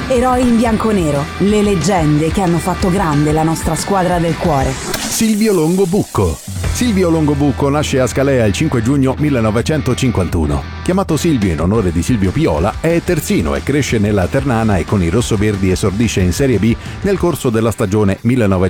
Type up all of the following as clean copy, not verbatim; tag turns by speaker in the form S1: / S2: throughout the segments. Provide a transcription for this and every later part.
S1: Eroi in bianconero, le leggende che hanno fatto grande la nostra squadra del cuore.
S2: Silvio Longobucco. Silvio Longobucco nasce a Scalea il 5 giugno 1951. Chiamato Silvio in onore di Silvio Piola, è terzino e cresce nella Ternana e con i rossoverdi esordisce in Serie B nel corso della stagione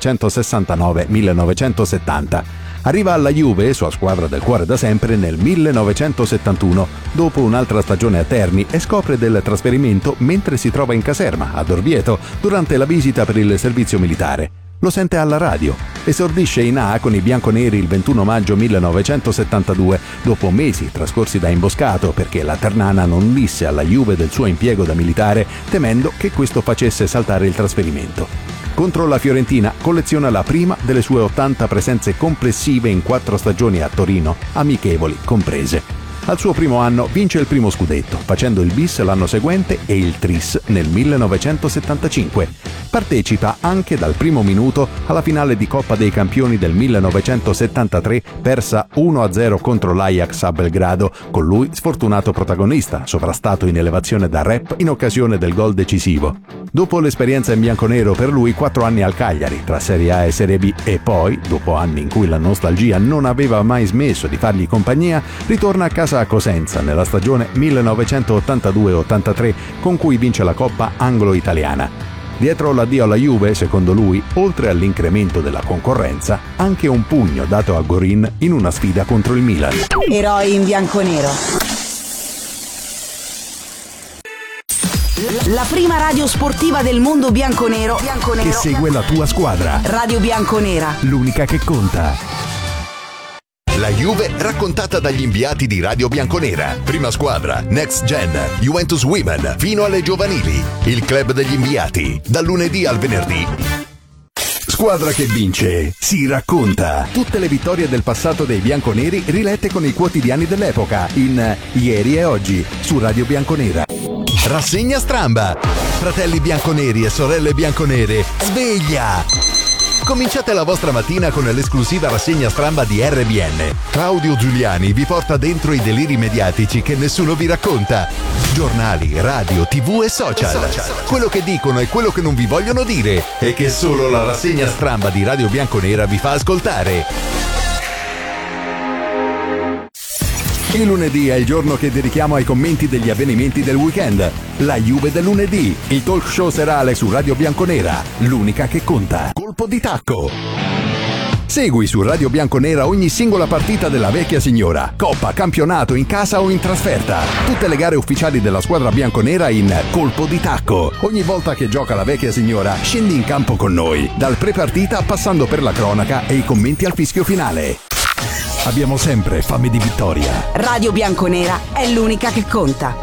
S2: 1969-1970. Arriva alla Juve, sua squadra del cuore da sempre, nel 1971, dopo un'altra stagione a Terni, e scopre del trasferimento mentre si trova in caserma, ad Orvieto, durante la visita per il servizio militare. Lo sente alla radio. Esordisce in A con i bianconeri il 21 maggio 1972, dopo mesi trascorsi da imboscato perché la Ternana non disse alla Juve del suo impiego da militare, temendo che questo facesse saltare il trasferimento. Contro la Fiorentina colleziona la prima delle sue 80 presenze complessive in 4 stagioni a Torino, amichevoli comprese. Al suo primo anno vince il primo scudetto, facendo il bis l'anno seguente e il tris nel 1975. Partecipa anche dal primo minuto alla finale di Coppa dei Campioni del 1973, persa 1-0 contro l'Ajax a Belgrado, con lui sfortunato protagonista, sovrastato in elevazione da Rep in occasione del gol decisivo. Dopo l'esperienza in bianconero, per lui 4 anni al Cagliari, tra Serie A e Serie B, e poi, dopo anni in cui la nostalgia non aveva mai smesso di fargli compagnia, ritorna a casa a Cosenza nella stagione 1982-83, con cui vince la Coppa Anglo-Italiana. Dietro l'addio alla Juve, secondo lui, oltre all'incremento della concorrenza, anche un pugno dato a Gorin in una sfida contro il Milan.
S1: Eroi in bianconero. La prima radio sportiva del mondo bianconero
S2: che segue la tua squadra.
S1: Radio Bianconera,
S2: l'unica che conta.
S3: La Juve raccontata dagli inviati di Radio Bianconera. Prima squadra, Next Gen, Juventus Women, fino alle giovanili. Il club degli inviati, dal lunedì al venerdì.
S2: Squadra che vince, si racconta. Tutte le vittorie del passato dei bianconeri rilette con i quotidiani dell'epoca in Ieri e Oggi su Radio Bianconera.
S3: Rassegna stramba. Fratelli bianconeri e sorelle bianconere, sveglia! Cominciate la vostra mattina con l'esclusiva rassegna stramba di RBN. Claudio Giuliani vi porta dentro i deliri mediatici che nessuno vi racconta. Giornali, radio, TV e social. Quello che dicono e quello che non vi vogliono dire e che solo la rassegna stramba di Radio Bianconera vi fa ascoltare.
S2: Il lunedì è il giorno che dedichiamo ai commenti degli avvenimenti del weekend. La Juve del lunedì, il talk show serale su Radio Bianconera, l'unica che conta. Colpo di tacco. Segui su Radio Bianconera ogni singola partita della vecchia signora, coppa, campionato, in casa o in trasferta. Tutte le gare ufficiali della squadra bianconera in Colpo di tacco. Ogni volta che gioca la vecchia signora, scendi in campo con noi, dal pre-partita passando per la cronaca e i commenti al fischio finale. Abbiamo sempre fame di vittoria.
S1: Radio Bianconera è l'unica che conta.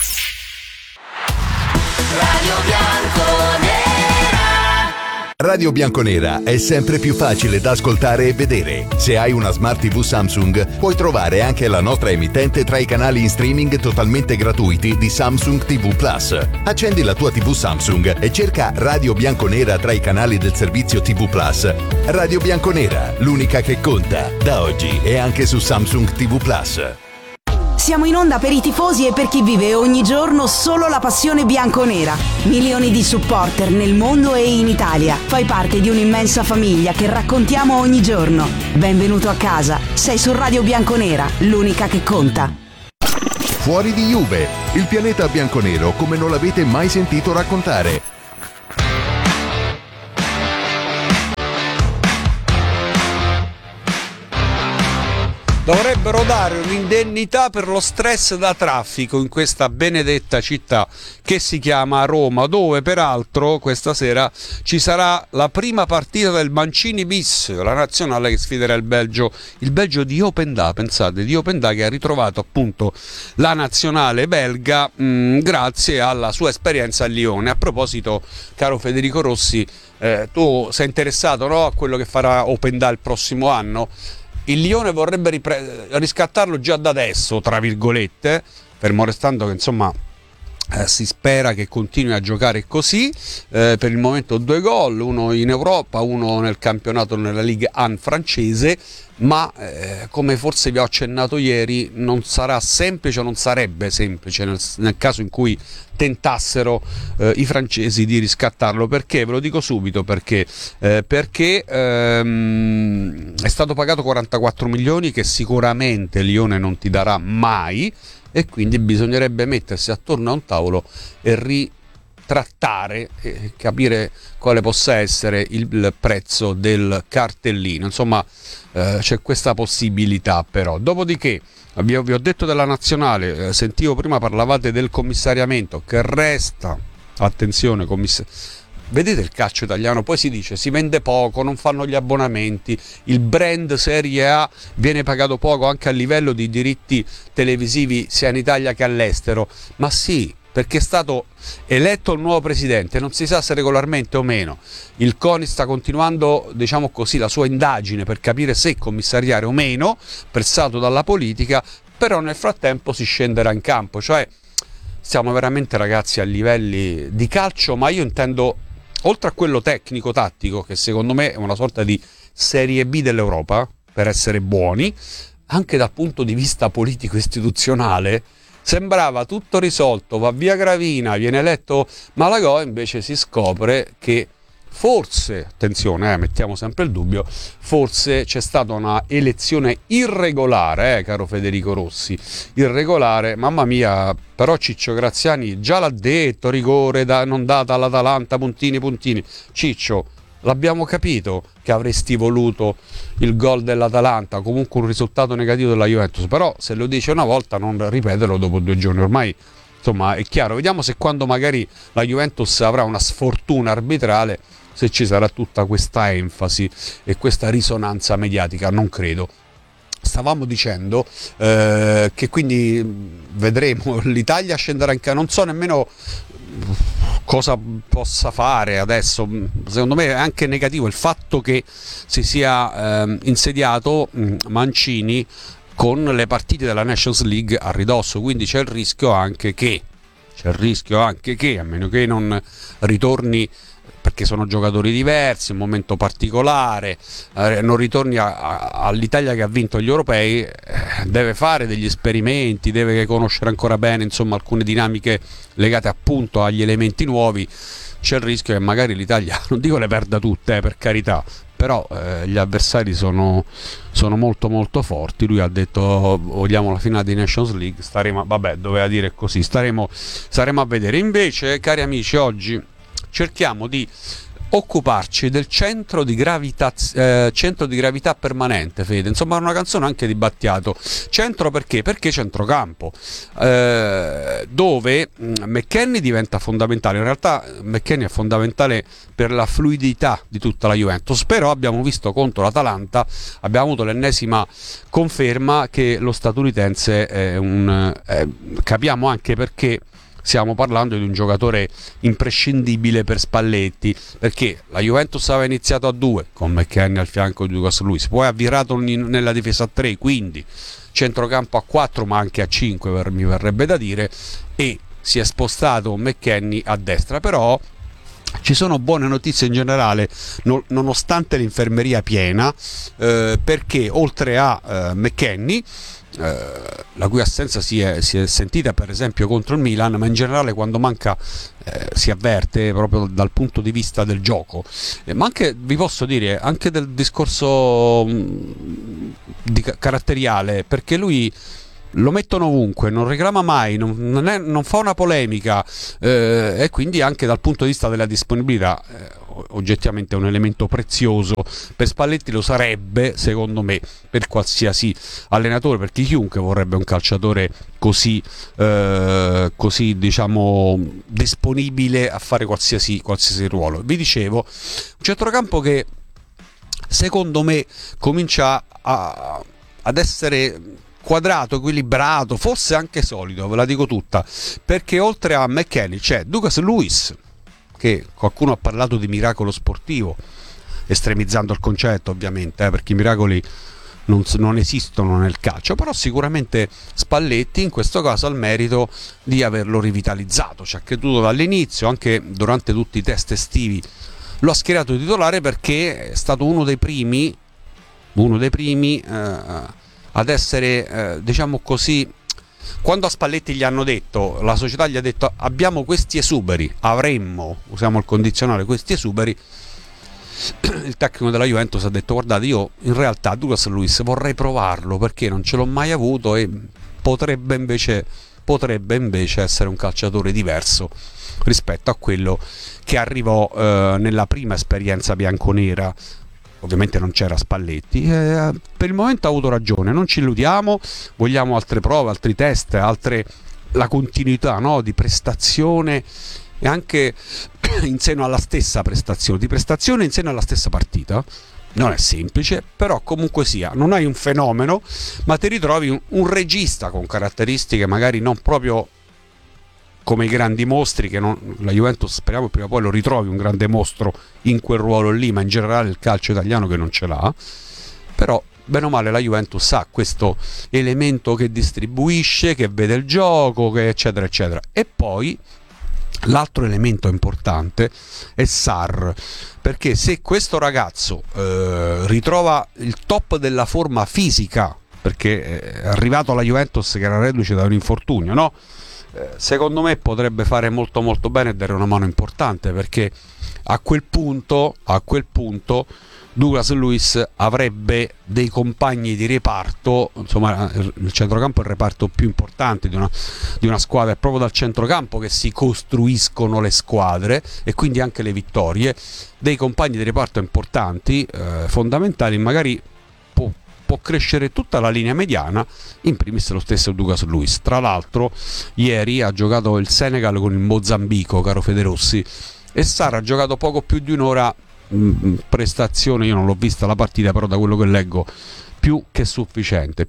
S3: Radio Bianconera. Radio Bianconera è sempre più facile da ascoltare e vedere. Se hai una Smart TV Samsung, puoi trovare anche la nostra emittente tra i canali in streaming totalmente gratuiti di Samsung TV Plus. Accendi la tua TV Samsung e cerca Radio Bianconera tra i canali del servizio TV Plus. Radio Bianconera, l'unica che conta. Da oggi è anche su Samsung TV Plus.
S1: Siamo in onda per i tifosi e per chi vive ogni giorno solo la passione bianconera. Milioni di supporter nel mondo e in Italia. Fai parte di un'immensa famiglia che raccontiamo ogni giorno. Benvenuto a casa. Sei su Radio Bianconera, l'unica che conta.
S3: Fuori di Juve, il pianeta bianconero come non l'avete mai sentito raccontare.
S4: Dovrebbero dare un'indennità per lo stress da traffico in questa benedetta città che si chiama Roma, dove peraltro questa sera ci sarà la prima partita del Mancini bis, la nazionale che sfiderà il Belgio di Open Da, pensate, di Open Da, che ha ritrovato appunto la nazionale belga grazie alla sua esperienza a Lione. A proposito, caro Federico Rossi, tu sei interessato, no, a quello che farà Open Da il prossimo anno? Il Lione vorrebbe riscattarlo già da adesso, tra virgolette, fermo restando che insomma Si spera che continui a giocare così, per il momento 2 gol, uno in Europa, uno nel campionato nella Ligue 1 francese, ma come forse vi ho accennato ieri non sarà semplice, non sarebbe semplice nel caso in cui tentassero i francesi di riscattarlo. Perché? Ve lo dico subito perché è stato pagato 44 milioni che sicuramente Lione non ti darà mai, e quindi bisognerebbe mettersi attorno a un tavolo e ritrattare e capire quale possa essere il prezzo del cartellino. Insomma, c'è questa possibilità però. Dopodiché vi ho detto della nazionale, sentivo prima parlavate del commissariamento che resta, attenzione, vedete il calcio italiano, poi si dice si vende poco, non fanno gli abbonamenti, il brand Serie A viene pagato poco anche a livello di diritti televisivi sia in Italia che all'estero. Ma sì, perché è stato eletto il nuovo presidente, non si sa se regolarmente o meno. Il CONI sta continuando, diciamo così, la sua indagine per capire se commissariare o meno, pressato dalla politica, però nel frattempo si scenderà in campo. Cioè siamo veramente, ragazzi, a livelli di calcio, ma io intendo, oltre a quello tecnico-tattico, che secondo me è una sorta di Serie B dell'Europa, per essere buoni, anche dal punto di vista politico-istituzionale, sembrava tutto risolto, va via Gravina, viene eletto Malagò, invece si scopre che forse, attenzione, mettiamo sempre il dubbio, forse c'è stata una elezione irregolare, caro Federico Rossi, irregolare, mamma mia, però Ciccio Graziani già l'ha detto, rigore non data all'Atalanta, puntini. Ciccio, l'abbiamo capito che avresti voluto il gol dell'Atalanta, comunque un risultato negativo della Juventus, però se lo dice una volta non ripeterlo dopo 2 giorni, ormai insomma è chiaro. Vediamo se quando magari la Juventus avrà una sfortuna arbitrale, se ci sarà tutta questa enfasi e questa risonanza mediatica. Non credo. Stavamo dicendo che quindi vedremo, l'Italia scenderà in campo, non so nemmeno cosa possa fare adesso. Secondo me è anche negativo il fatto che si sia insediato Mancini con le partite della Nations League a ridosso, quindi c'è il rischio anche che, a meno che non ritorni, perché sono giocatori diversi, un momento particolare, non ritorni all'Italia che ha vinto gli europei, deve fare degli esperimenti, deve conoscere ancora bene, insomma, alcune dinamiche legate appunto agli elementi nuovi. C'è il rischio che magari l'Italia, non dico le perda tutte, per carità, però gli avversari sono molto molto forti. Lui ha detto vogliamo la finale di Nations League, doveva dire così, staremo a vedere. Invece, cari amici, oggi cerchiamo di occuparci del centro di gravità permanente, Fede. Insomma, è una canzone anche di Battiato. Centro perché? Perché centrocampo, dove McKennie diventa fondamentale. In realtà McKennie è fondamentale per la fluidità di tutta la Juventus, però abbiamo visto contro l'Atalanta, abbiamo avuto l'ennesima conferma che lo statunitense capiamo anche perché stiamo parlando di un giocatore imprescindibile per Spalletti, perché la Juventus aveva iniziato a 2 con McKennie al fianco di Lucas Luis, poi ha virato nella difesa a 3, quindi centrocampo a 4 ma anche a 5 mi verrebbe da dire, e si è spostato McKennie a destra. Però ci sono buone notizie in generale, nonostante l'infermeria piena, perché oltre a McKennie, la cui assenza si è sentita per esempio contro il Milan, ma in generale quando manca si avverte proprio dal punto di vista del gioco, ma anche, vi posso dire, anche del discorso caratteriale, perché lui lo mettono ovunque, non reclama mai, non fa una polemica, e quindi anche dal punto di vista della disponibilità oggettivamente è un elemento prezioso. Per Spalletti lo sarebbe, secondo me, per qualsiasi allenatore, perché chiunque vorrebbe un calciatore così diciamo disponibile a fare qualsiasi ruolo. Vi dicevo, un centrocampo che secondo me comincia ad essere quadrato, equilibrato, forse anche solido, ve la dico tutta, perché oltre a McKennie c'è Lucas Luis, che qualcuno ha parlato di miracolo sportivo, estremizzando il concetto ovviamente, perché i miracoli non esistono nel calcio, però sicuramente Spalletti in questo caso ha il merito di averlo rivitalizzato, ci ha creduto dall'inizio, anche durante tutti i test estivi lo ha schierato titolare, perché è stato uno dei primi ad essere, diciamo così, quando a Spalletti gli hanno detto, la società gli ha detto abbiamo questi esuberi, usiamo il condizionale, questi esuberi, il tecnico della Juventus ha detto guardate, io in realtà Douglas Luiz vorrei provarlo perché non ce l'ho mai avuto e potrebbe invece essere un calciatore diverso rispetto a quello che arrivò nella prima esperienza bianconera. Ovviamente non c'era Spalletti, per il momento ha avuto ragione, non ci illudiamo, vogliamo altre prove, altri test, la continuità, no, di prestazione e anche in seno alla stessa prestazione, di prestazione in seno alla stessa partita. Non è semplice, però comunque sia, non hai un fenomeno, ma ti ritrovi un regista con caratteristiche magari non proprio come i grandi mostri, che la Juventus speriamo prima o poi lo ritrovi un grande mostro in quel ruolo lì, ma in generale il calcio italiano che non ce l'ha. Però bene o male la Juventus ha questo elemento che distribuisce, che vede il gioco, che eccetera eccetera. E poi l'altro elemento importante è Sarr, perché se questo ragazzo ritrova il top della forma fisica, perché è arrivato alla Juventus che era reduce da un infortunio, no? Secondo me potrebbe fare molto molto bene e dare una mano importante, perché a quel punto Douglas Luiz avrebbe dei compagni di reparto, insomma il centrocampo è il reparto più importante di una squadra, è proprio dal centrocampo che si costruiscono le squadre e quindi anche le vittorie, dei compagni di reparto importanti, fondamentali, magari può crescere tutta la linea mediana, in primis lo stesso Douglas Luiz. Tra l'altro ieri ha giocato il Senegal con il Mozambico, caro Federossi, e Sarr ha giocato poco più di un'ora, prestazione, io non l'ho vista la partita, però da quello che leggo più che sufficiente,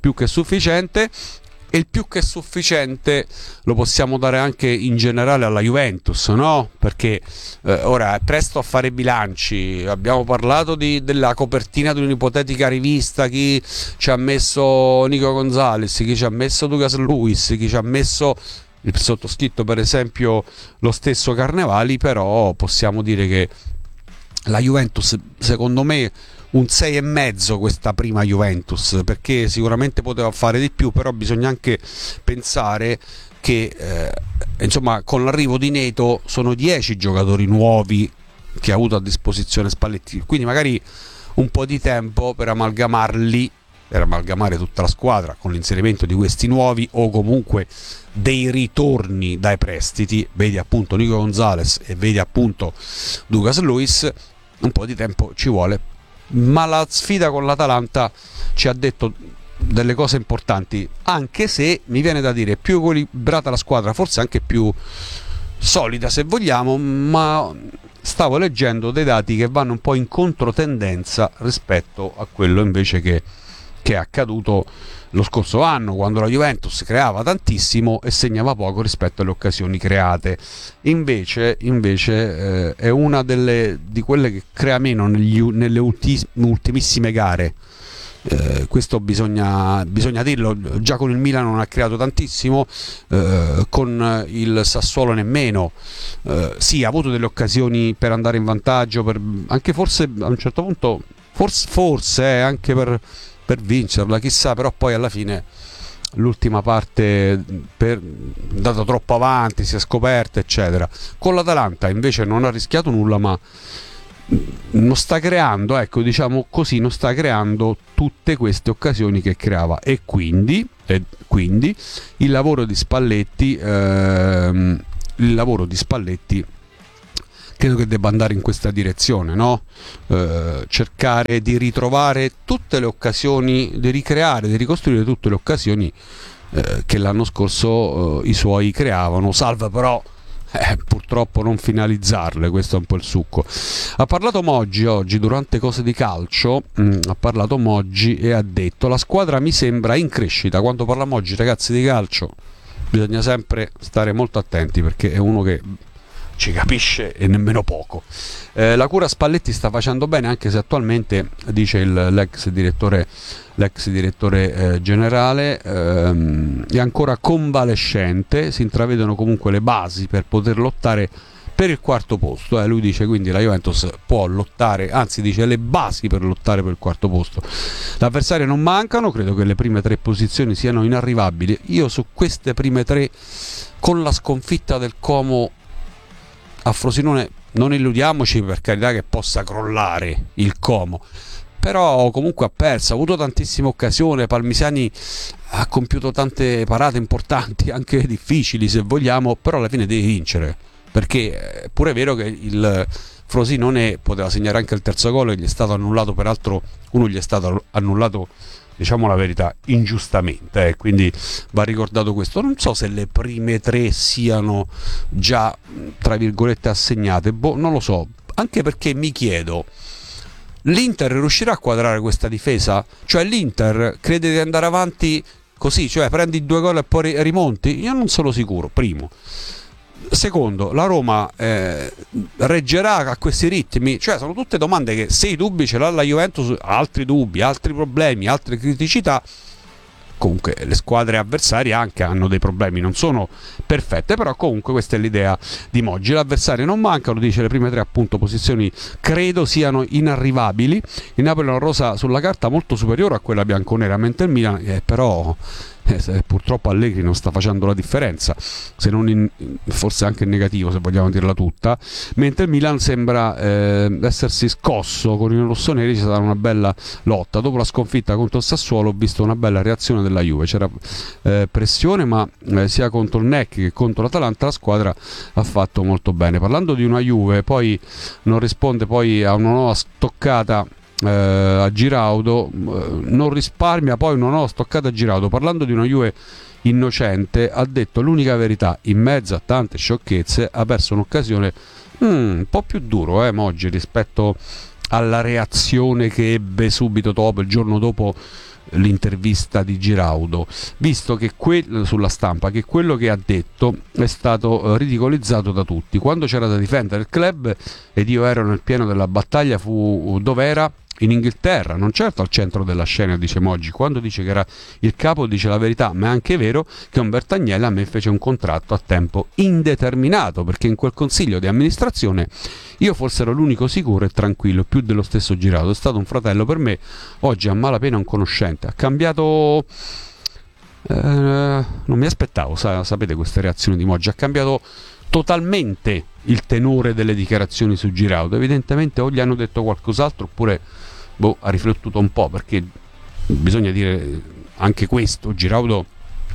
S4: e il più che sufficiente lo possiamo dare anche in generale alla Juventus, no? Perché ora è presto a fare bilanci, abbiamo parlato della copertina di un'ipotetica rivista, chi ci ha messo Nico Gonzalez, chi ci ha messo Douglas Luiz, chi ci ha messo il sottoscritto, per esempio lo stesso Carnevali, però possiamo dire che la Juventus, secondo me, un 6,5 questa prima Juventus, perché sicuramente poteva fare di più, però bisogna anche pensare che insomma con l'arrivo di Neto sono 10 giocatori nuovi che ha avuto a disposizione Spalletti, quindi magari un po' di tempo per amalgamare tutta la squadra con l'inserimento di questi nuovi, o comunque dei ritorni dai prestiti, vedi appunto Nico Gonzalez e vedi appunto Douglas Luiz, un po' di tempo ci vuole. Ma la sfida con l'Atalanta ci ha detto delle cose importanti, anche se mi viene da dire più equilibrata la squadra, forse anche più solida se vogliamo, ma stavo leggendo dei dati che vanno un po' in controtendenza rispetto a quello invece che è accaduto lo scorso anno, quando la Juventus creava tantissimo e segnava poco rispetto alle occasioni create. Invece è una di quelle che crea meno nelle ultimissime gare. Questo bisogna dirlo. Già con il Milan non ha creato tantissimo, con il Sassuolo nemmeno. Sì, ha avuto delle occasioni per andare in vantaggio, anche forse a un certo punto forse anche per vincerla, chissà, però poi alla fine l'ultima parte è andata troppo avanti, si è scoperta eccetera. Con l'Atalanta invece non ha rischiato nulla, ma non sta creando, ecco, diciamo così, non sta creando tutte queste occasioni che creava, e quindi il lavoro di Spalletti credo che debba andare in questa direzione, no? Cercare di ritrovare tutte le occasioni, di ricreare, di ricostruire tutte le occasioni che l'anno scorso i suoi creavano, salvo però purtroppo non finalizzarle. Questo è un po' il succo. Ha parlato Moggi oggi durante Cose di Calcio, ha parlato Moggi e ha detto: la squadra mi sembra in crescita. Quando parla Moggi, ragazzi, di calcio bisogna sempre stare molto attenti, perché è uno che ci capisce e nemmeno poco. La cura Spalletti sta facendo bene, anche se attualmente, dice l'ex direttore generale, è ancora convalescente, si intravedono comunque le basi per poter lottare per il quarto posto. Lui dice quindi la Juventus può lottare, anzi dice le basi per lottare per il quarto posto. Gli avversari non mancano, credo che le prime 3 posizioni siano inarrivabili. Io su queste prime 3, con la sconfitta del Como a Frosinone, non illudiamoci, per carità, che possa crollare il Como, però comunque ha perso, ha avuto tantissime occasioni, Palmisani ha compiuto tante parate importanti, anche difficili se vogliamo, però alla fine devi vincere, perché è pure vero che il Frosinone poteva segnare anche il terzo gol e gli è stato annullato, peraltro uno gli è stato annullato, diciamo la verità, ingiustamente, quindi va ricordato questo. Non so se le prime 3 siano già, tra virgolette, assegnate, non lo so, anche perché mi chiedo, l'Inter riuscirà a quadrare questa difesa? Cioè l'Inter crede di andare avanti così, cioè prendi 2 gol e poi rimonti? Io non sono sicuro, primo. Secondo, la Roma reggerà a questi ritmi? Cioè sono tutte domande che, se i dubbi ce l'ha la Juventus, altri dubbi, altri problemi, altre criticità. Comunque le squadre avversarie anche hanno dei problemi, non sono perfette, però comunque questa è l'idea di Moggi. Gli avversari non mancano, dice, le prime 3 appunto posizioni credo siano inarrivabili. Il Napoli ha una rosa sulla carta molto superiore a quella bianconera, mentre il Milan però purtroppo Allegri non sta facendo la differenza, se non forse anche in negativo, se vogliamo dirla tutta, mentre il Milan sembra essersi scosso. Con i rossoneri c'è stata una bella lotta. Dopo la sconfitta contro il Sassuolo ho visto una bella reazione della Juve, c'era pressione, ma sia contro il NEC che contro l'Atalanta la squadra ha fatto molto bene. Parlando di una Juve, poi non risponde poi a una nuova stoccata a Giraudo, non risparmia poi una nuova stoccata a Giraudo. Parlando di una Juve innocente, ha detto l'unica verità in mezzo a tante sciocchezze, ha perso un'occasione un po' più duro Moggi rispetto alla reazione che ebbe subito dopo, il giorno dopo l'intervista di Giraudo, visto che sulla stampa che quello che ha detto è stato ridicolizzato da tutti. Quando c'era da difendere il club ed io ero nel pieno della battaglia, fu dov'era? In Inghilterra, non certo al centro della scena, dice Moggi. Quando dice che era il capo dice la verità, ma è anche vero che Umberto Agnelli a me fece un contratto a tempo indeterminato, perché in quel consiglio di amministrazione io forse ero l'unico sicuro e tranquillo, più dello stesso Giraudo. È stato un fratello per me, oggi a malapena un conoscente. Ha cambiato, non mi aspettavo, sapete, queste reazioni di Moggi, ha cambiato totalmente il tenore delle dichiarazioni su Giraudo. Evidentemente o gli hanno detto qualcos'altro oppure ha riflettuto un po', perché bisogna dire anche questo, Giraudo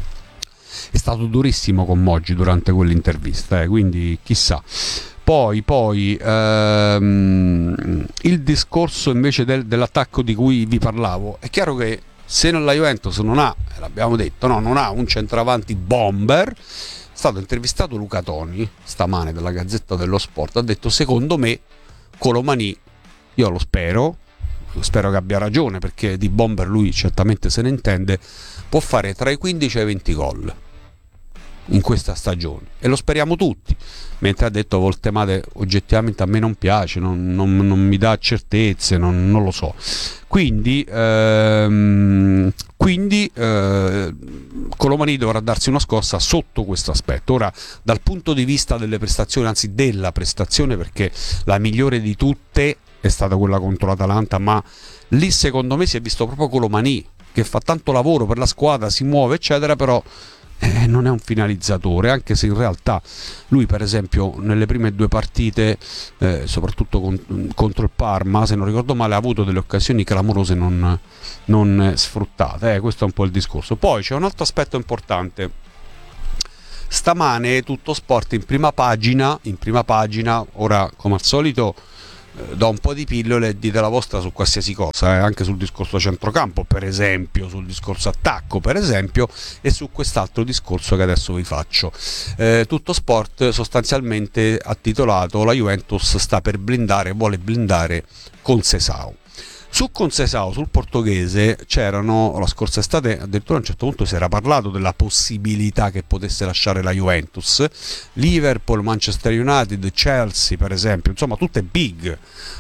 S4: è stato durissimo con Moggi durante quell'intervista, quindi chissà. Poi il discorso invece dell'attacco di cui vi parlavo, è chiaro che se la Juventus non ha, l'abbiamo detto, non ha un centravanti bomber. È stato intervistato Luca Toni stamane della Gazzetta dello Sport, ha detto secondo me Colomani, io lo spero che abbia ragione, perché di bomber lui certamente se ne intende, può fare tra i 15 e i 20 gol in questa stagione e lo speriamo tutti, mentre ha detto Voltemade oggettivamente a me non piace, non mi dà certezze, non lo so, quindi Colomani dovrà darsi una scossa sotto questo aspetto. Ora, dal punto di vista delle prestazioni, anzi della prestazione, perché la migliore di tutte è stata quella contro l'Atalanta, ma lì secondo me si è visto proprio Colomani che fa tanto lavoro per la squadra, si muove eccetera, però non è un finalizzatore, anche se in realtà lui per esempio nelle prime 2 partite, soprattutto contro il Parma, se non ricordo male, ha avuto delle occasioni clamorose non sfruttate, questo è un po' il discorso. Poi c'è un altro aspetto importante. Stamane Tutto Sport in prima pagina, ora come al solito do un po' di pillole e dite la vostra su qualsiasi cosa, anche sul discorso centrocampo per esempio, sul discorso attacco per esempio, e su quest'altro discorso che adesso vi faccio. Tutto Sport sostanzialmente ha titolato la Juventus sta per blindare, vuole blindare Conceição. Su Conceição, sul portoghese, c'erano la scorsa estate, addirittura a un certo punto si era parlato della possibilità che potesse lasciare la Juventus. Liverpool, Manchester United, Chelsea per esempio, insomma tutte big,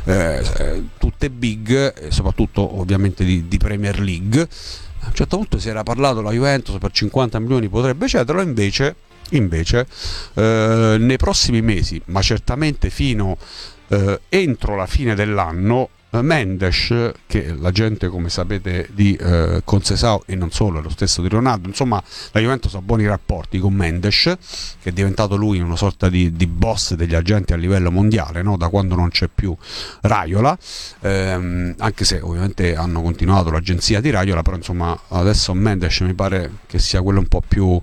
S4: soprattutto ovviamente di Premier League. A un certo punto si era parlato la Juventus per 50 milioni potrebbe cederlo, invece nei prossimi mesi, ma certamente fino entro la fine dell'anno, Mendes, che la gente come sapete di Conceição e non solo, è lo stesso di Ronaldo, insomma la Juventus ha buoni rapporti con Mendes, che è diventato lui una sorta di boss degli agenti a livello mondiale, no? Da quando non c'è più Raiola, anche se ovviamente hanno continuato l'agenzia di Raiola, però insomma adesso Mendes mi pare che sia quello un po' più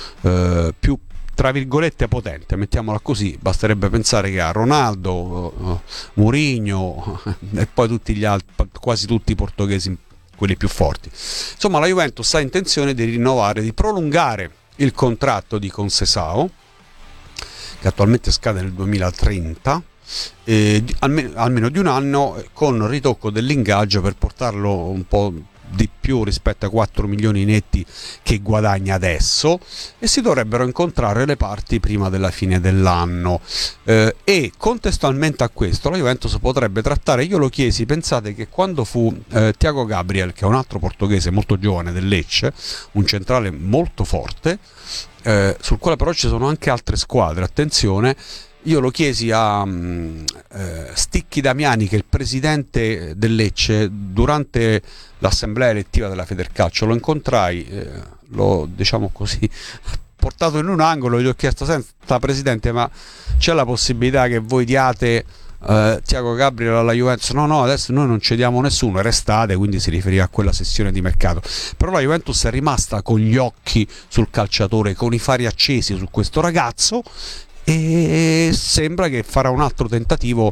S4: tra virgolette potente, mettiamola così. Basterebbe pensare che ha Ronaldo, Mourinho e poi tutti gli altri, quasi tutti i portoghesi, quelli più forti. Insomma la Juventus ha intenzione di rinnovare, di prolungare il contratto di Conceição, che attualmente scade nel 2030, almeno di un anno, con ritocco dell'ingaggio per portarlo un po' di più rispetto ai 4 milioni netti che guadagna adesso, e si dovrebbero incontrare le parti prima della fine dell'anno, e contestualmente a questo la Juventus potrebbe trattare, io lo chiesi, pensate che quando fu Thiago Gabriel, che è un altro portoghese molto giovane del Lecce, un centrale molto forte, sul quale però ci sono anche altre squadre, attenzione, io lo chiesi a Sticchi Damiani, che è il presidente del Lecce, durante l'assemblea elettiva della Federcalcio, lo incontrai, l'ho, diciamo così, portato in un angolo, gli ho chiesto: senta presidente, ma c'è la possibilità che voi diate Thiago Gabriel alla Juventus? No, adesso noi non cediamo nessuno, era estate, quindi si riferiva a quella sessione di mercato, però la Juventus è rimasta con gli occhi sul calciatore, con i fari accesi su questo ragazzo, e sembra che farà un altro tentativo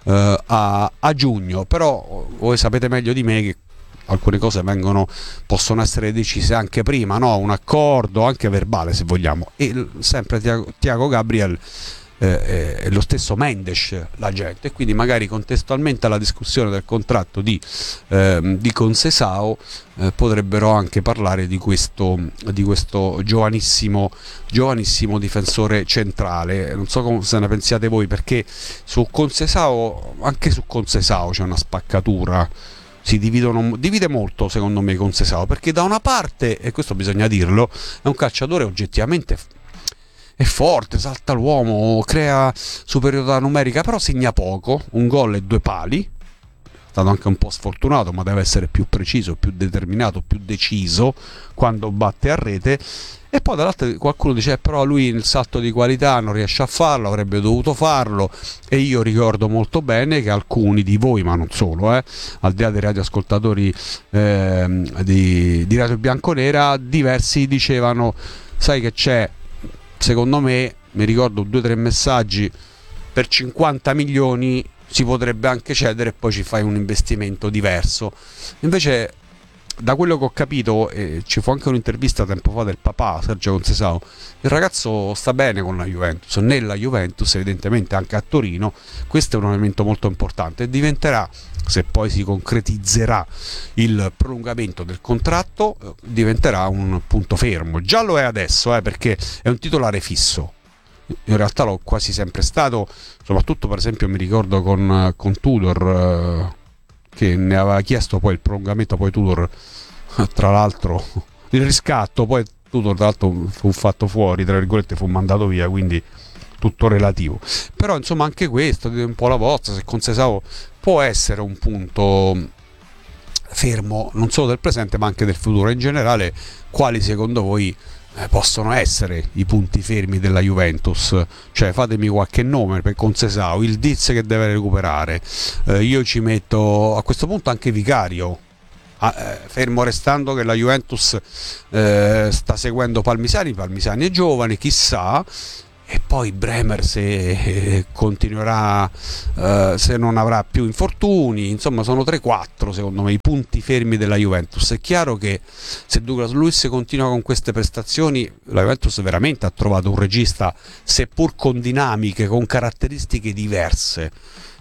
S4: a giugno. Però voi sapete meglio di me che alcune cose possono essere decise anche prima, no? Un accordo anche verbale, se vogliamo, e sempre Thiago Gabriel è lo stesso Mendes l'agente, e quindi magari contestualmente alla discussione del contratto di Conceição potrebbero anche parlare di questo giovanissimo difensore centrale. Non so se ne pensiate voi, perché anche su Conceição c'è una spaccatura, divide molto secondo me Conceição, perché da una parte, e questo bisogna dirlo, è un calciatore oggettivamente è forte, salta l'uomo, crea superiorità numerica, però segna poco, un gol e 2 pali, è stato anche un po' sfortunato, ma deve essere più preciso, più determinato, più deciso quando batte a rete. E poi dall'altro qualcuno dice però lui il salto di qualità non riesce a farlo, avrebbe dovuto farlo, e io ricordo molto bene che alcuni di voi, ma non solo, al di là dei radioascoltatori di Radio Bianconera, diversi dicevano: sai che c'è, secondo me, mi ricordo 2 o 3 messaggi, per 50 milioni si potrebbe anche cedere e poi ci fai un investimento diverso. Invece, da quello che ho capito, ci fu anche un'intervista tempo fa del papà Sergio Conceição, il ragazzo sta bene con la Juventus, nella Juventus, evidentemente anche a Torino. Questo è un elemento molto importante, e diventerà, se poi si concretizzerà il prolungamento del contratto, diventerà un punto fermo. Già lo è adesso, perché è un titolare fisso. In realtà l'ho quasi sempre stato, soprattutto per esempio mi ricordo con Tudor, che ne aveva chiesto poi il prolungamento, poi Tudor, tra l'altro, il riscatto, poi Tudor tra l'altro fu fatto fuori, tra virgolette, fu mandato via, quindi tutto relativo. Però insomma anche questo, dite un po' la vostra, se Conceição può essere un punto fermo non solo del presente ma anche del futuro. In generale, quali secondo voi possono essere i punti fermi della Juventus? Cioè, fatemi qualche nome per Conceição, il Diz che deve recuperare, io ci metto a questo punto anche Vicario, fermo restando che la Juventus sta seguendo Palmisani è giovane, chissà. E poi Bremer, se continuerà, se non avrà più infortuni. Insomma, sono 3-4 secondo me i punti fermi della Juventus. È chiaro che se Douglas Luiz continua con queste prestazioni, la Juventus veramente ha trovato un regista, seppur con dinamiche, con caratteristiche diverse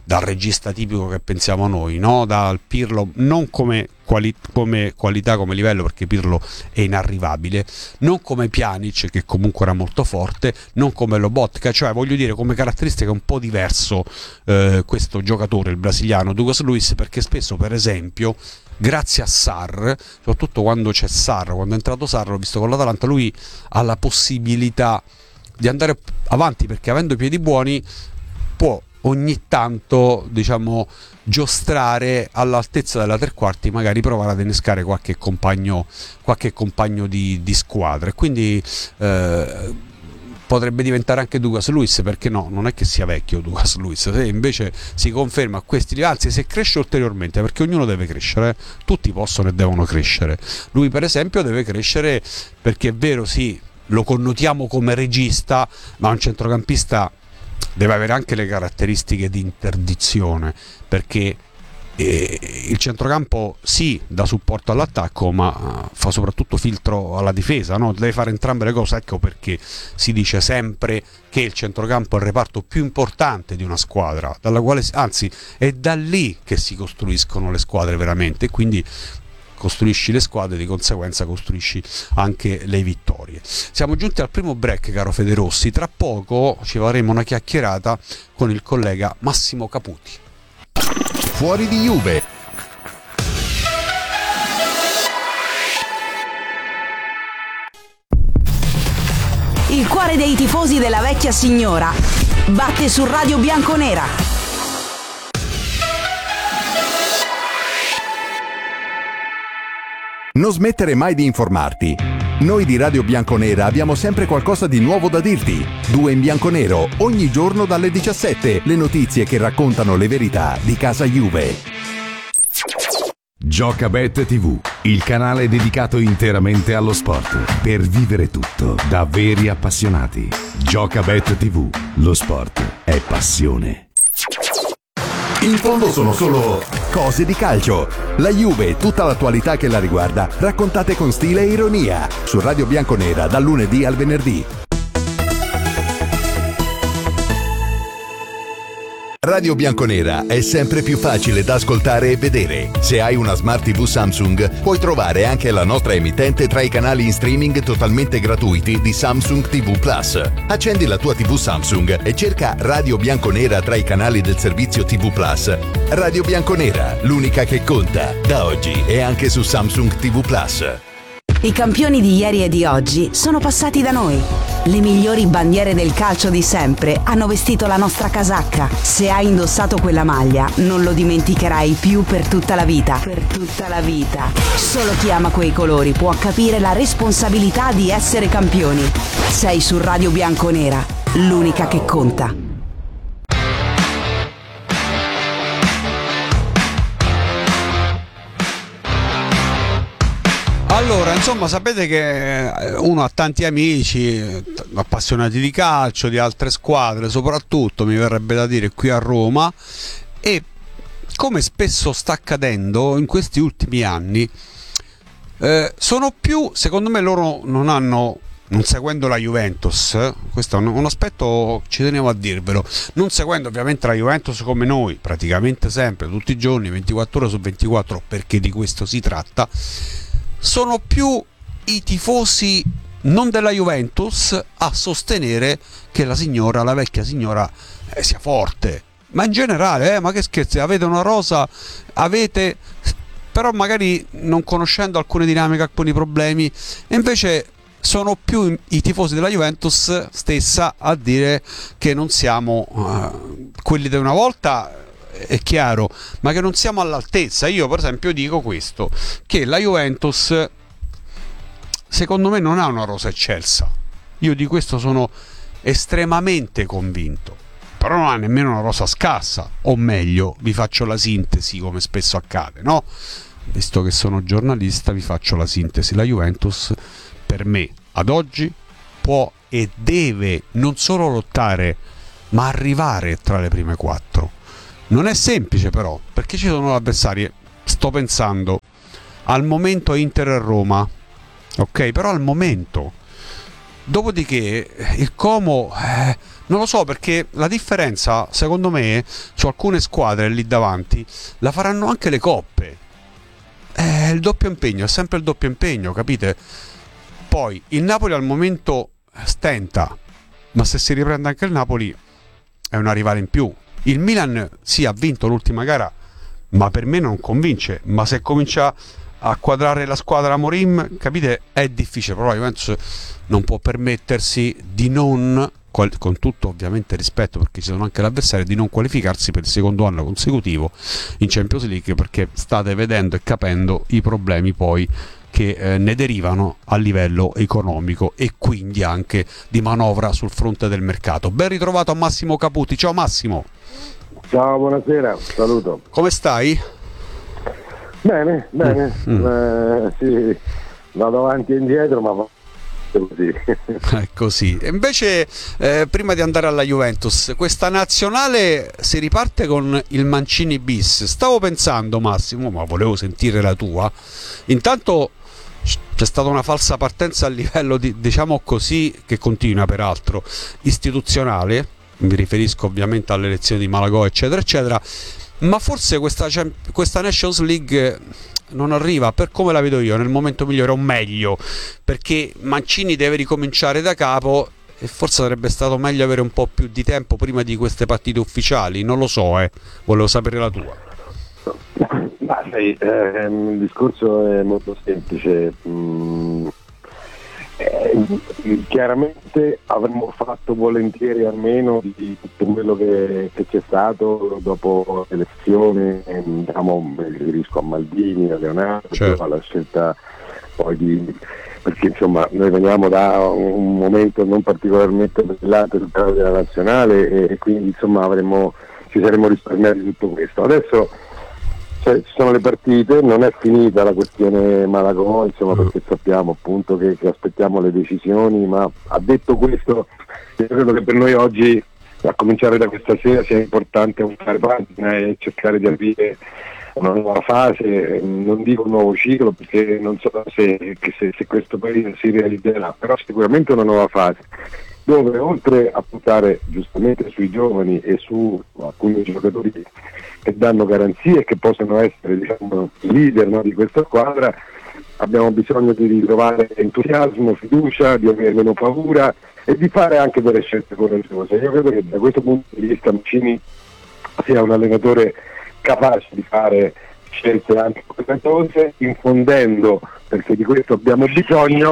S4: dal regista tipico che pensiamo noi, no? Dal Pirlo, non come qualità, come livello, perché Pirlo è inarrivabile, non come Pjanic, che comunque era molto forte, non come Lobotka, cioè voglio dire come caratteristica un po' diverso questo giocatore, il brasiliano Douglas Luiz, perché spesso, per esempio, grazie a Sarr, soprattutto quando c'è Sarr, quando è entrato Sarr, l'ho visto con l'Atalanta, lui ha la possibilità di andare avanti, perché avendo i piedi buoni può ogni tanto, diciamo, giostrare all'altezza della tre quarti, magari provare ad innescare qualche compagno di squadra, e quindi potrebbe diventare anche Douglas Luiz, perché no, non è che sia vecchio Douglas Luiz, se invece si conferma a questi livelli, anzi se cresce ulteriormente, perché ognuno deve crescere, tutti possono e devono crescere, lui per esempio deve crescere, perché è vero, sì, lo connotiamo come regista, ma un centrocampista deve avere anche le caratteristiche di interdizione, perché il centrocampo sì dà supporto all'attacco, ma fa soprattutto filtro alla difesa, no? Deve fare entrambe le cose. Ecco perché si dice sempre che il centrocampo è il reparto più importante di una squadra, dalla quale, anzi, è da lì che si costruiscono le squadre veramente, e quindi costruisci le squadre, di conseguenza costruisci anche le vittorie. Siamo giunti al primo break, caro Federossi, tra poco ci faremo una chiacchierata con il collega Massimo Caputi.
S3: Fuori di Juve.
S1: Il cuore dei tifosi della vecchia signora batte su Radio Bianconera.
S2: Non smettere mai di informarti. Noi di Radio Bianconera abbiamo sempre qualcosa di nuovo da dirti. 2 in bianco nero, ogni giorno dalle 17, le notizie che raccontano le verità di casa Juve.
S5: Giocabet TV, il canale dedicato interamente allo sport, per vivere tutto da veri appassionati. Giocabet TV, lo sport è passione.
S2: In fondo sono solo cose di calcio. La Juve e tutta l'attualità che la riguarda, raccontate con stile e ironia, su Radio Bianconera dal lunedì al venerdì.
S3: Radio Bianconera è sempre più facile da ascoltare e vedere. Se hai una Smart TV Samsung, puoi trovare anche la nostra emittente tra i canali in streaming totalmente gratuiti di Samsung TV Plus. Accendi la tua TV Samsung e cerca Radio Bianconera tra i canali del servizio TV Plus. Radio Bianconera, l'unica che conta, da oggi e anche su Samsung TV Plus.
S1: I campioni di ieri e di oggi sono passati da noi. Le migliori bandiere del calcio di sempre hanno vestito la nostra casacca. Se hai indossato quella maglia, non lo dimenticherai più per tutta la vita. Per tutta la vita. Solo chi ama quei colori può capire la responsabilità di essere campioni. Sei su Radio Bianconera, l'unica che conta.
S4: Allora, insomma, sapete che uno ha tanti amici appassionati di calcio, di altre squadre, soprattutto mi verrebbe da dire qui a Roma, e come spesso sta accadendo in questi ultimi anni, sono più, secondo me loro non seguendo la Juventus, questo è un aspetto, ci tenevo a dirvelo, non seguendo ovviamente la Juventus come noi, praticamente sempre, tutti i giorni, 24 ore su 24, perché di questo si tratta, sono più i tifosi non della Juventus a sostenere che la vecchia signora sia forte, ma in generale, ma che scherzi, avete una rosa, però magari non conoscendo alcune dinamiche, alcuni problemi, e invece sono più i tifosi della Juventus stessa a dire che non siamo quelli di una volta, è chiaro, ma che non siamo all'altezza. Io per esempio dico questo, che la Juventus secondo me non ha una rosa eccelsa, io di questo sono estremamente convinto, però non ha nemmeno una rosa scarsa, o meglio, vi faccio la sintesi come spesso accade, no? Visto che sono giornalista vi faccio la sintesi. La Juventus per me ad oggi può e deve non solo lottare, ma arrivare tra le prime 4. Non è semplice però, perché ci sono avversari, sto pensando al momento Inter e Roma, ok? Però al momento Dopodiché il Como non lo so, perché la differenza secondo me su alcune squadre lì davanti la faranno anche le coppe. Il doppio impegno è sempre il doppio impegno, capite? Poi il Napoli al momento stenta, ma se si riprende anche il Napoli è una rivale in più. Il Milan sì, ha vinto l'ultima gara, ma per me non convince. Ma se comincia a quadrare la squadra Amorim, capite, è difficile. Però la Juventus non può permettersi di non, con tutto ovviamente rispetto perché ci sono anche l'avversario, di non qualificarsi per il secondo anno consecutivo in Champions League, perché state vedendo e capendo i problemi poi che ne derivano a livello economico e quindi anche di manovra sul fronte del mercato. Ben ritrovato a Massimo Caputi. Ciao Massimo.
S6: Ciao, buonasera, saluto.
S4: Come stai?
S6: Bene, sì, vado avanti e indietro, ma così.
S4: È così. E invece prima di andare alla Juventus, questa nazionale si riparte con il Mancini bis. Stavo pensando, Massimo, ma volevo sentire la tua. Intanto c'è stata una falsa partenza a livello diciamo così, che continua peraltro, istituzionale. Mi riferisco ovviamente alle elezioni di Malagò eccetera eccetera, ma forse questa Nations League non arriva, per come la vedo io, nel momento migliore, o meglio, perché Mancini deve ricominciare da capo e forse sarebbe stato meglio avere un po' più di tempo prima di queste partite ufficiali. Non lo so, volevo sapere la tua.
S6: Ma sai, il discorso è molto semplice. Chiaramente avremmo fatto volentieri almeno di tutto quello che c'è stato dopo l'elezione, diciamo, mi riferisco a Maldini, a Leonardo, certo, alla scelta poi perché insomma noi veniamo da un momento non particolarmente brillante sul piano della nazionale e quindi insomma ci saremmo risparmiati tutto questo. Adesso ci sono le partite, non è finita la questione Malagò, insomma, perché sappiamo appunto che aspettiamo le decisioni, ma a detto questo io credo che per noi oggi, a cominciare da questa sera, sia importante puntare pagina e cercare di aprire una nuova fase, non dico un nuovo ciclo perché non so se questo periodo si realizzerà, però sicuramente una nuova fase dove oltre a puntare giustamente sui giovani e su alcuni giocatori che danno garanzie e che possono essere, diciamo, i leader, no, di questa squadra, abbiamo bisogno di ritrovare entusiasmo, fiducia, di avere meno paura e di fare anche delle scelte coraggiose. Io credo che da questo punto di vista Mancini sia un allenatore capace di fare scelte anche coraggiose, infondendo, perché di questo abbiamo bisogno.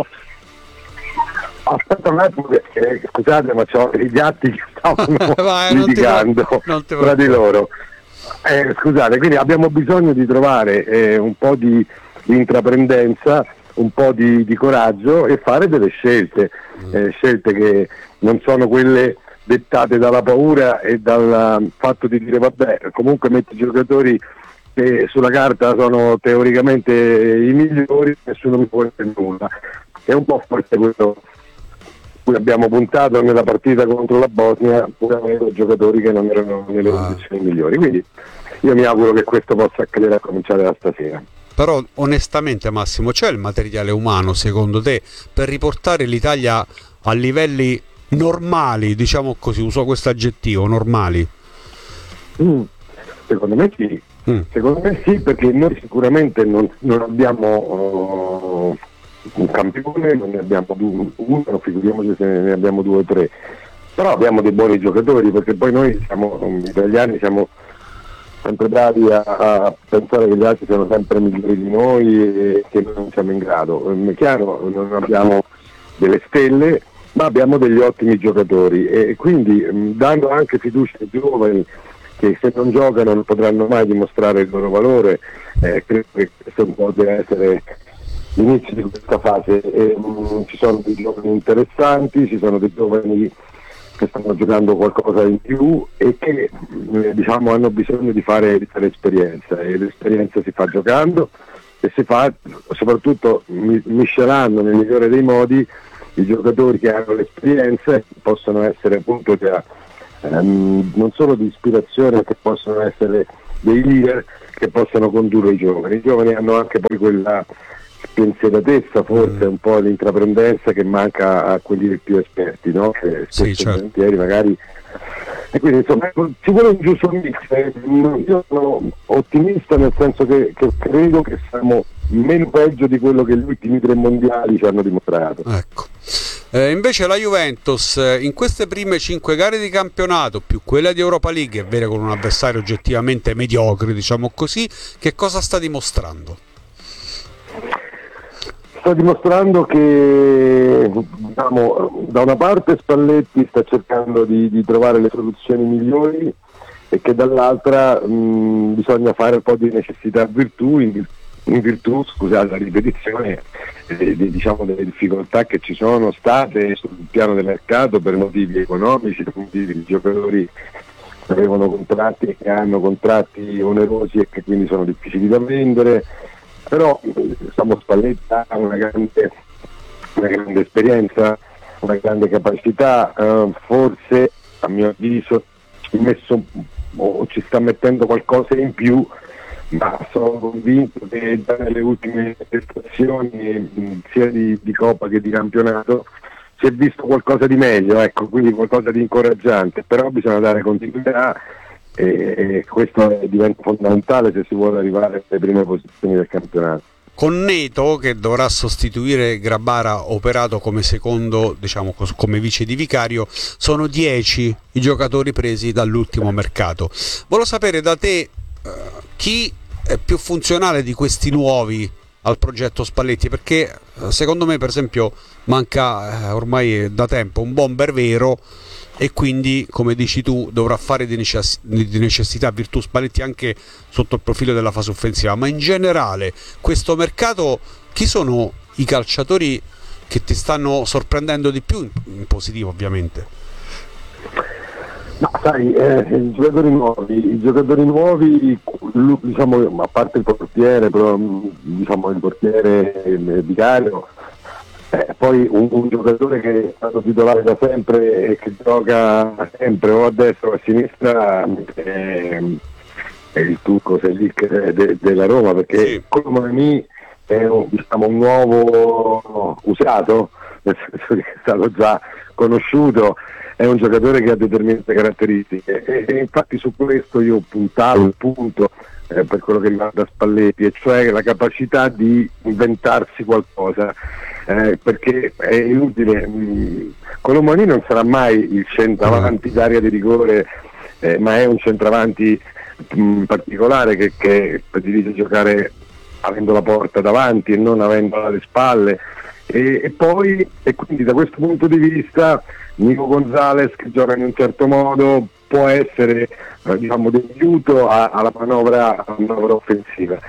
S6: Aspetta un attimo, scusate, ma c'ho i gatti che stavano litigando tra di loro. Scusate, quindi abbiamo bisogno di trovare un po' di intraprendenza, un po' di coraggio e fare delle scelte, scelte che non sono quelle dettate dalla paura e dal fatto di dire vabbè, comunque metti i giocatori che sulla carta sono teoricamente i migliori, nessuno mi può dire nulla. È un po' forse quello cui abbiamo puntato nella partita contro la Bosnia, pur avendo giocatori che non erano nelle condizioni migliori. Quindi io mi auguro che questo possa accadere a cominciare da stasera.
S4: Però onestamente, Massimo, c'è il materiale umano secondo te per riportare l'Italia a livelli normali, diciamo così, uso questo aggettivo, normali?
S6: Secondo me sì. Secondo me sì, perché noi sicuramente non abbiamo un campione, non ne abbiamo uno, figuriamoci se ne abbiamo 2 o 3, però abbiamo dei buoni giocatori, perché poi noi siamo italiani, siamo sempre bravi a pensare che gli altri siano sempre migliori di noi e che noi non siamo in grado. È chiaro, non abbiamo delle stelle, ma abbiamo degli ottimi giocatori e quindi dando anche fiducia ai giovani che se non giocano non potranno mai dimostrare il loro valore, credo che questo deve essere l'inizio di questa fase. Ci sono dei giovani interessanti, ci sono dei giovani che stanno giocando qualcosa in più e che diciamo hanno bisogno di fare esperienza, e l'esperienza si fa giocando e si fa soprattutto miscelando nel migliore dei modi i giocatori che hanno l'esperienza e possono essere appunto non solo di ispirazione, che possono essere dei leader che possono condurre i giovani. I giovani hanno anche poi quella spensieratezza, forse un po' l'intraprendenza che manca a quelli più esperti, no? Che spesso magari. E quindi insomma ci vuole un giusto mix. Io sono ottimista nel senso che credo che siamo meno peggio di quello che gli ultimi 3 mondiali ci hanno dimostrato.
S4: Ecco. Invece la Juventus in queste prime 5 gare di campionato più quella di Europa League, è vero, con un avversario oggettivamente mediocre, diciamo così, che cosa sta dimostrando?
S6: Sta dimostrando che, diciamo, da una parte Spalletti sta cercando di trovare le soluzioni migliori e che dall'altra bisogna fare un po' di necessità virtù in virtù, scusate la ripetizione, diciamo delle difficoltà che ci sono state sul piano del mercato per motivi economici, per motivi di giocatori che avevano contratti e che hanno contratti onerosi e che quindi sono difficili da vendere. Però Spalletti ha una grande esperienza, una grande capacità, forse a mio avviso ci sta mettendo qualcosa in più, ma sono convinto che dalle ultime prestazioni sia di Coppa che di campionato si è visto qualcosa di meglio, ecco, quindi qualcosa di incoraggiante, però bisogna dare continuità. E questo diventa fondamentale se si vuole arrivare alle prime posizioni del campionato.
S4: Con Neto, che dovrà sostituire Grabara, operato come secondo, diciamo come vice di Vicario, sono 10 i giocatori presi dall'ultimo mercato. Volevo sapere da te chi è più funzionale di questi nuovi al progetto Spalletti, perché secondo me per esempio manca ormai da tempo un bomber vero, e quindi, come dici tu, dovrà fare di necessità virtù Spalletti anche sotto il profilo della fase offensiva. Ma in generale, questo mercato, chi sono i calciatori che ti stanno sorprendendo di più, in positivo ovviamente?
S6: No, sai, i giocatori nuovi, diciamo, a parte il portiere, però diciamo il portiere Vicario, poi un giocatore che è stato titolare da sempre e che gioca sempre o a destra o a sinistra è il turco Selic della Roma, perché
S4: sì.
S6: Colomani è un nuovo usato, nel senso che è stato già conosciuto, è un giocatore che ha determinate caratteristiche e infatti su questo io puntavo il punto per quello che riguarda Spalletti, e cioè la capacità di inventarsi qualcosa. Perché è inutile, Colomani non sarà mai il centravanti d'area di rigore, ma è un centravanti particolare che predilige giocare avendo la porta davanti e non avendola alle spalle, e quindi da questo punto di vista Nico Gonzalez, che gioca in un certo modo, può essere diciamo di aiuto alla manovra offensiva.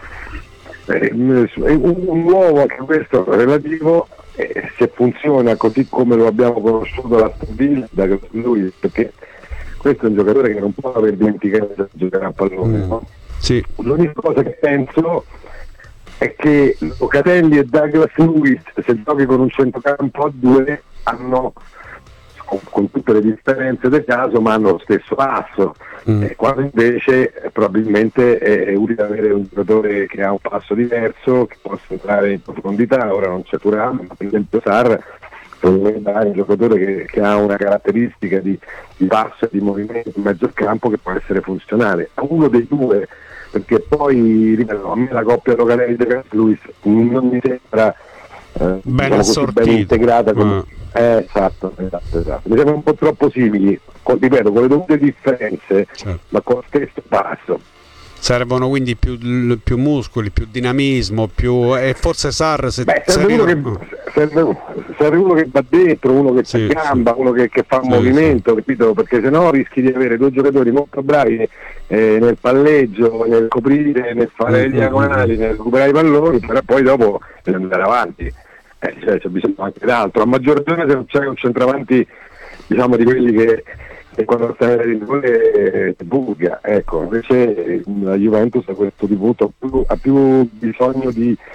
S6: Un uomo anche questo relativo, se funziona così come lo abbiamo conosciuto la Stabile da lui, perché questo è un giocatore che non può aver dimenticato di giocare a pallone, no?
S4: Sì.
S6: L'unica cosa che penso è che Locatelli e Douglas Lewis, se giochi con un centrocampo a 2, hanno, con tutte le differenze del caso, ma hanno lo stesso passo, quando invece probabilmente è utile avere un giocatore che ha un passo diverso, che possa entrare in profondità. Ora non c'è Thuram, ma per esempio Sarr è un giocatore che ha una caratteristica di passo e di movimento in mezzo al campo che può essere funzionale a uno dei due, perché poi ripeto, a me la coppia Locatelli e Luis non mi sembra
S4: ben
S6: diciamo ben integrata come esatto. Mi sembra un po' troppo simili, ripeto, con le dovute differenze, certo, ma con lo stesso passo.
S4: Servono quindi più muscoli, più dinamismo, e forse Sarr serve uno che va dentro, uno che c'è gamba, uno che fa un movimento, capito? Perché sennò rischi di avere due giocatori molto bravi nel palleggio, nel coprire, nel fare le diagonali, nel recuperare i palloni, però poi dopo andare avanti. C'è bisogno anche d'altro, a maggior ragione se non c'è un centravanti, diciamo, di quelli che quando sta nelle rigore buca, ecco. Invece la Juventus a questo punto ha più bisogno di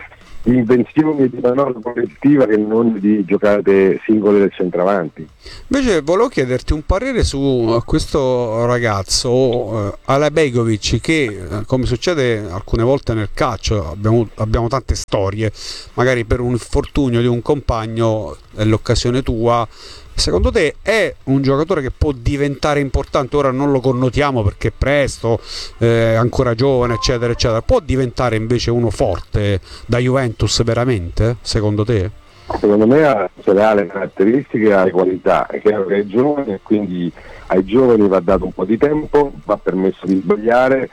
S6: invenzioni di manovra collettiva che non di giocate singole del centravanti.
S4: Invece volevo chiederti un parere su questo ragazzo Alabejgovic, che come succede alcune volte nel calcio, abbiamo tante storie, magari per un infortunio di un compagno è l'occasione tua. Secondo te è un giocatore che può diventare importante? Ora non lo connotiamo perché è presto, è ancora giovane, eccetera eccetera. Può diventare invece uno forte da Juventus veramente, secondo te?
S6: Secondo me ha le caratteristiche, ha le qualità, è chiaro che è giovane, quindi ai giovani va dato un po' di tempo, va permesso di sbagliare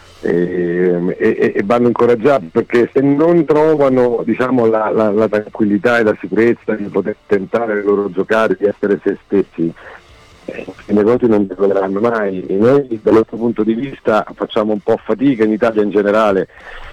S6: e vanno incoraggiati, perché se non trovano, diciamo, la tranquillità e la sicurezza di poter tentare le loro giocate, di essere se stessi, i negozi non decoleranno mai. E noi dal nostro punto di vista facciamo un po' fatica in Italia in generale,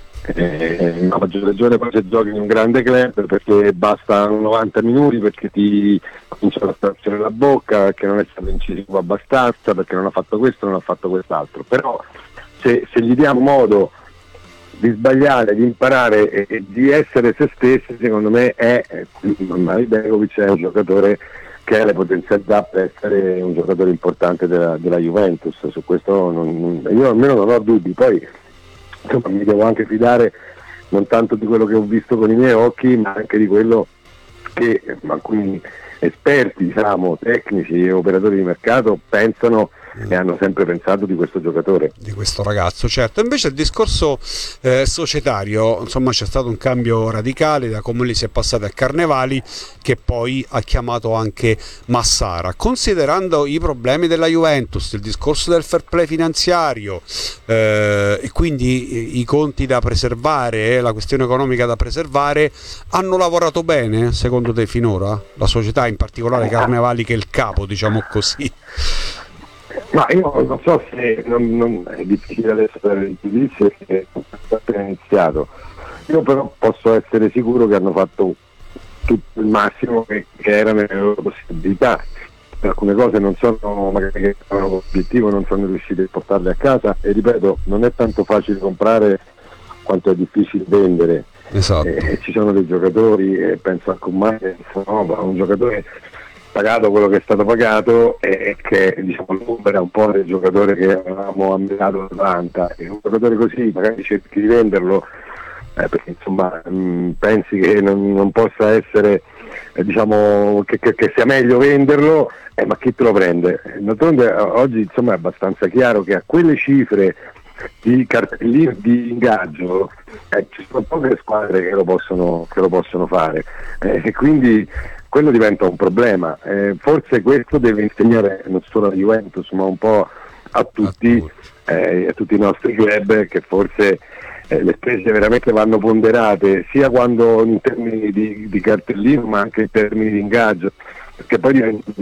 S6: a maggior ragione poi se giochi in un grande club, perché bastano 90 minuti perché ti comincia la stazione alla bocca, perché non è stato incisivo abbastanza, perché non ha fatto questo, non ha fatto quest'altro. Però se gli diamo modo di sbagliare, di imparare e di essere se stessi, secondo me Alabejgovic è un giocatore che ha le potenzialità per essere un giocatore importante della Juventus. Su questo io almeno non ho dubbi. Poi insomma, mi devo anche fidare non tanto di quello che ho visto con i miei occhi, ma anche di quello che alcuni esperti, diciamo, tecnici e operatori di mercato pensano e hanno sempre pensato di questo giocatore,
S4: di questo ragazzo. Certo, invece il discorso societario, insomma, c'è stato un cambio radicale da come lì si è passati a Carnevali, che poi ha chiamato anche Massara. Considerando i problemi della Juventus, il discorso del fair play finanziario e quindi i conti da preservare, la questione economica da preservare, hanno lavorato bene secondo te finora? La società, in particolare Carnevali, che è il capo, diciamo così.
S6: Ma io non so se non è difficile adesso dare il giudizio perché è appena iniziato. Io però posso essere sicuro che hanno fatto tutto il massimo che era nelle loro possibilità. Alcune cose non sono, magari che avevano l'obiettivo, non sono riusciti a portarle a casa, e ripeto, non è tanto facile comprare quanto è difficile vendere.
S4: Esatto.
S6: Ci sono dei giocatori, penso a Commai, un giocatore pagato quello che è stato pagato e che, diciamo, l'ombra un po' del giocatore che avevamo ammirato Atalanta, e un giocatore così magari cerchi di venderlo perché insomma pensi che non possa essere diciamo che sia meglio venderlo, ma chi te lo prende? D'altronde oggi insomma è abbastanza chiaro che a quelle cifre di cartellino di ingaggio ci sono poche squadre che lo possono fare, e quindi quello diventa un problema. Forse questo deve insegnare non solo alla Juventus ma un po' a tutti i nostri club, che forse le spese veramente vanno ponderate sia quando in termini di cartellino ma anche in termini di ingaggio, perché poi diventano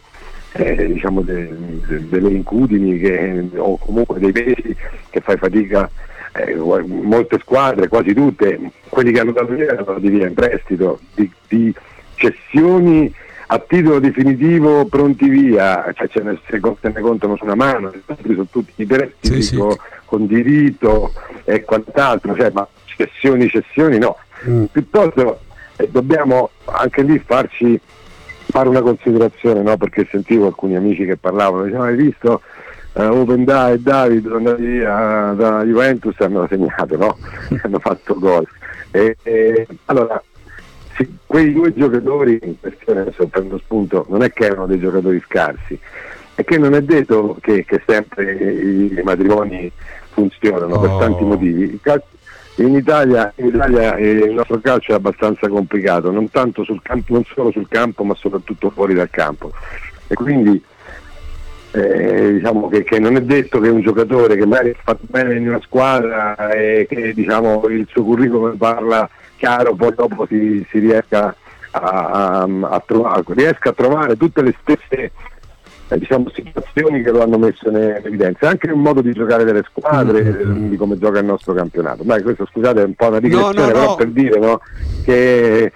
S6: delle incudini o comunque dei pesi che fai fatica. Molte squadre, quasi tutte, quelli che hanno dato via erano di via in prestito, di cessioni a titolo definitivo pronti via, cioè se ne contano su una mano, sono tutti i prestiti sì. Con diritto e quant'altro, cioè, ma cessioni no. Piuttosto dobbiamo anche lì fare una considerazione, no? Perché sentivo alcuni amici che parlavano, dicevano: hai visto Openda e David sono andati via da Juventus, hanno segnato, no? Hanno fatto gol. Allora quei due giocatori in questione, adesso prendo spunto, non è che erano dei giocatori scarsi, è che non è detto che sempre i matrimoni funzionano per tanti motivi. In Italia il nostro calcio è abbastanza complicato, non tanto sul campo, non solo sul campo, ma soprattutto fuori dal campo, e quindi diciamo che non è detto che un giocatore che magari ha fatto bene in una squadra e che, diciamo, il suo curriculum parla chiaro, poi dopo si riesca a trovare tutte le stesse situazioni che lo hanno messo in evidenza, anche un modo di giocare delle squadre, di come gioca il nostro campionato. Dai, questo scusate è un po' una digressione, però per dire, no, che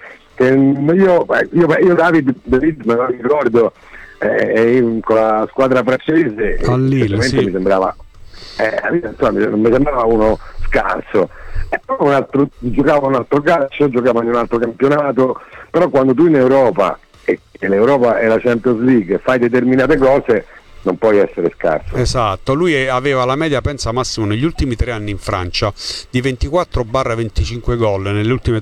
S6: io David me lo ricordo con la squadra francese,
S4: Lille, sì.
S6: mi sembrava non mi sembrava uno scarso. Giocava un altro calcio, giocava in un altro campionato, però quando tu in Europa, e l'Europa è la Champions League, fai determinate cose, non puoi essere scarso.
S4: Esatto, lui aveva la media, pensa Massimo, negli ultimi 3 anni in Francia di 24/25 gol nelle ultime